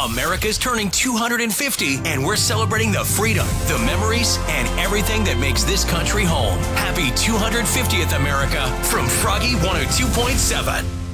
America's turning 250, and we're celebrating the freedom, the memories, and everything that makes this country home. Happy 250th, America, from Froggy 102.7.